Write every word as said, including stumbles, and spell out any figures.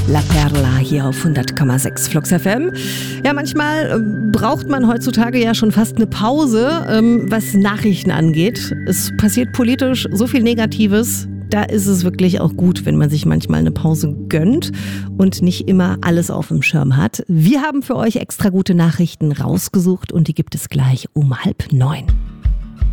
La Perla hier auf hundert Komma sechs Flux F M. Ja, manchmal äh, braucht man heutzutage ja schon fast eine Pause, ähm, was Nachrichten angeht. Es passiert politisch so viel Negatives. Da ist es wirklich auch gut, wenn man sich manchmal eine Pause gönnt und nicht immer alles auf dem Schirm hat. Wir haben für euch extra gute Nachrichten rausgesucht und die gibt es gleich um halb neun.